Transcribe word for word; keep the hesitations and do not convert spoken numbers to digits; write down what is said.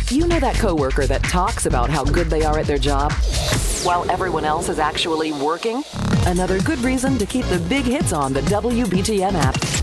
You know that coworker that talks about how good they are at their job while everyone else is actually working? Another good reason to keep the big hits on the W B T M app.